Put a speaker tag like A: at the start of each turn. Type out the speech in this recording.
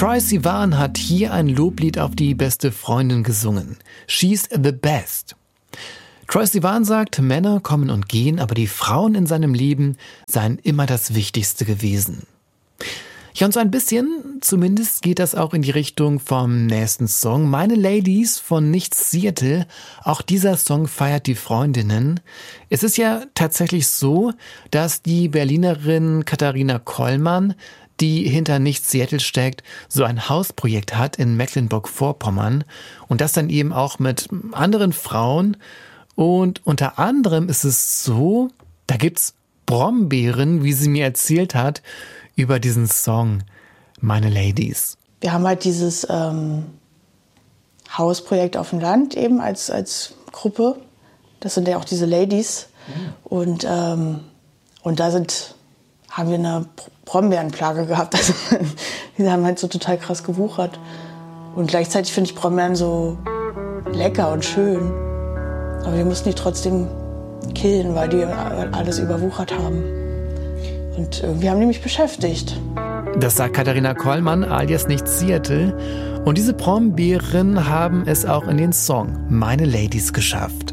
A: Troye Sivan hat hier ein Loblied auf die beste Freundin gesungen. She's the best. Troye Sivan sagt, Männer kommen und gehen, aber die Frauen in seinem Leben seien immer das Wichtigste gewesen. Ja, und so ein bisschen, zumindest geht das auch in die Richtung vom nächsten Song. Meine Ladies von Nichts Seattle. Auch dieser Song feiert die Freundinnen. Es ist ja tatsächlich so, dass die Berlinerin Katharina Kollmann, die hinter Nichts Seattle steckt, so ein Hausprojekt hat in Mecklenburg-Vorpommern und das dann eben auch mit anderen Frauen. Und unter anderem ist es so, da gibt's Brombeeren, wie sie mir erzählt hat, über diesen Song Meine Ladies.
B: Wir haben halt dieses Hausprojekt auf dem Land eben als Gruppe. Das sind ja auch diese Ladies. Und da haben wir eine Brombeerenplage gehabt. Also, die haben halt so total krass gewuchert. Und gleichzeitig finde ich Brombeeren so lecker und schön. Aber wir mussten die trotzdem killen, weil die alles überwuchert haben. Und irgendwie haben die mich beschäftigt.
A: Das sagt Katharina Kollmann alias Nichts Seattle. Und diese Brombeeren haben es auch in den Song Meine Ladies geschafft.